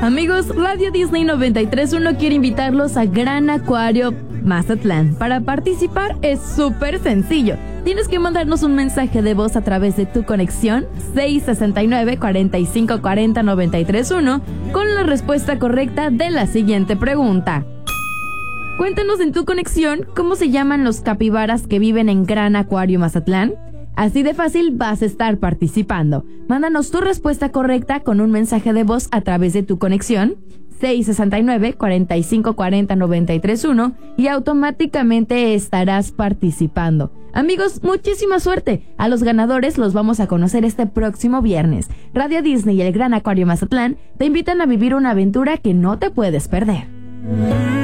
Amigos, Radio Disney 93.1 quiere invitarlos a Gran Acuario Mazatlán. Para participar es súper sencillo. Tienes que mandarnos un mensaje de voz a través de tu conexión 669-4540-931 con la respuesta correcta de la siguiente pregunta. Cuéntanos en tu conexión cómo se llaman los capibaras que viven en Gran Acuario Mazatlán. Así de fácil vas a estar participando. Mándanos tu respuesta correcta con un mensaje de voz a través de tu conexión 669-4540-931 y automáticamente estarás participando. Amigos, muchísima suerte. A los ganadores los vamos a conocer este próximo viernes. Radio Disney y el Gran Acuario Mazatlán te invitan a vivir una aventura que no te puedes perder.